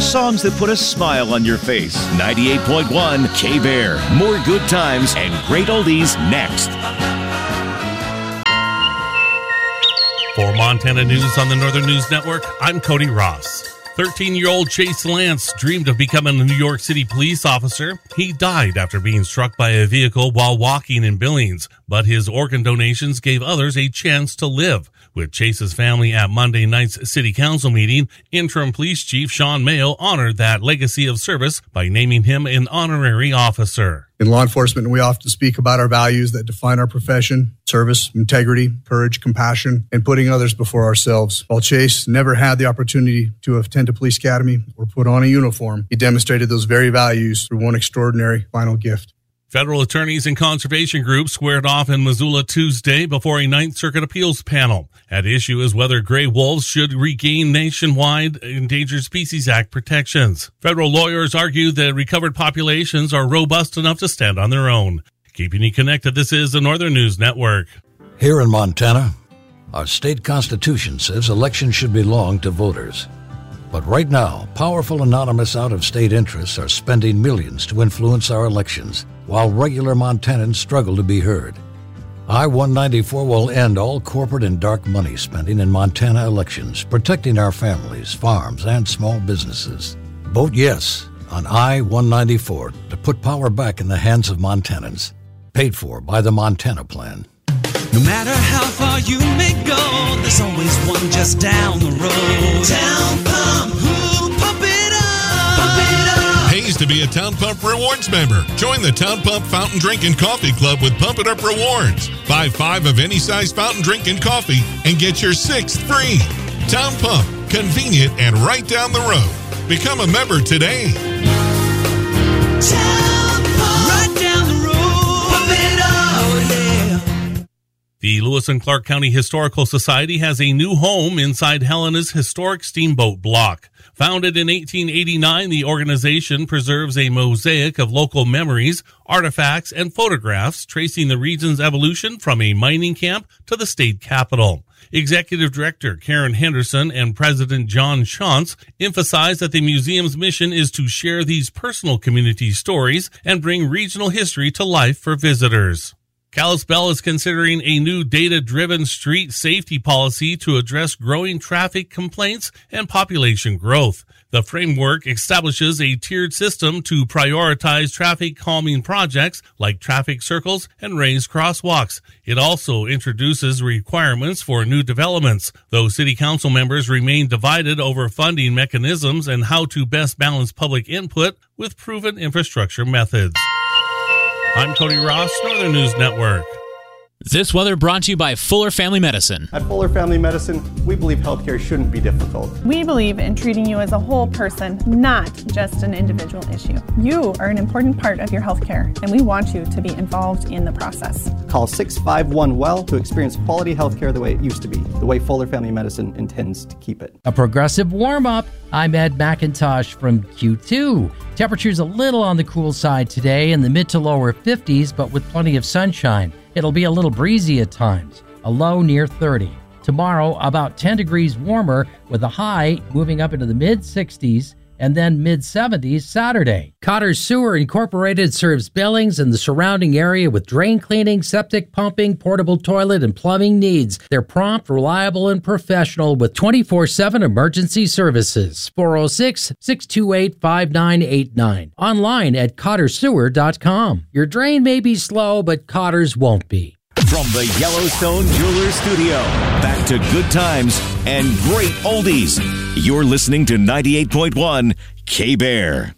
songs that put a smile on your face. 98.1 K-Bear. More good times and great oldies next. For Montana News on the Northern News Network, I'm Cody Ross. 13-year-old Chase Lance dreamed of becoming a New York City police officer. He died after being struck by a vehicle while walking in Billings, but his organ donations gave others a chance to live. With Chase's family at Monday night's City Council meeting, Interim Police Chief Sean Mayo honored that legacy of service by naming him an honorary officer. In law enforcement, we often speak about our values that define our profession: service, integrity, courage, compassion, and putting others before ourselves. While Chase never had the opportunity to attend a police academy or put on a uniform, he demonstrated those very values through one extraordinary final gift. Federal attorneys and conservation groups squared off in Missoula Tuesday before a Ninth Circuit appeals panel. At issue is whether gray wolves should regain nationwide Endangered Species Act protections. Federal lawyers argue that recovered populations are robust enough to stand on their own. Keeping you connected, this is the Northern News Network. Here in Montana, our state constitution says elections should belong to voters. But right now, powerful anonymous out-of-state interests are spending millions to influence our elections, while regular Montanans struggle to be heard. I-194 will end all corporate and dark money spending in Montana elections, protecting our families, farms, and small businesses. Vote yes on I-194 to put power back in the hands of Montanans. Paid for by the Montana Plan. No matter how far you may go, there's always one just down the road. Town Pump, who pump it up, pump it up. Pays to be a Town Pump Rewards member. Join the Town Pump Fountain Drink and Coffee Club with Pump It Up Rewards. Buy 5 of any size fountain drink and coffee and get your 6th free. Town Pump, convenient and right down the road. Become a member today. Town Pump, right down the road. Pump it up, oh yeah. The Lewis and Clark County Historical Society has a new home inside Helena's historic steamboat block. Founded in 1889, the organization preserves a mosaic of local memories, artifacts, and photographs tracing the region's evolution from a mining camp to the state capitol. Executive Director Karen Henderson and President John Shantz emphasize that the museum's mission is to share these personal community stories and bring regional history to life for visitors. Kalispell is considering a new data-driven street safety policy to address growing traffic complaints and population growth. The framework establishes a tiered system to prioritize traffic calming projects like traffic circles and raised crosswalks. It also introduces requirements for new developments, though city council members remain divided over funding mechanisms and how to best balance public input with proven infrastructure methods. I'm Cody Ross, Northern News Network. This weather brought to you by Fuller Family Medicine. At Fuller Family Medicine, we believe healthcare shouldn't be difficult. We believe in treating you as a whole person, not just an individual issue. You are an important part of your healthcare, and we want you to be involved in the process. Call 651-WELL to experience quality healthcare the way it used to be, the way Fuller Family Medicine intends to keep it. A progressive warm-up. I'm Ed McIntosh from Q2. Temperatures a little on the cool side today in the mid to lower 50s, but with plenty of sunshine. It'll be a little breezy at times, a low near 30. Tomorrow, about 10 degrees warmer with a high moving up into the mid-60s and then mid-70s Saturday. Cotter Sewer Incorporated serves Billings and the surrounding area with drain cleaning, septic pumping, portable toilet, and plumbing needs. They're prompt, reliable, and professional with 24/7 emergency services. 406-628-5989. Online at cottersewer.com. Your drain may be slow, but Cotter's won't be. From the Yellowstone Jewelers Studio, back to good times and great oldies. You're listening to 98.1 K-Bear.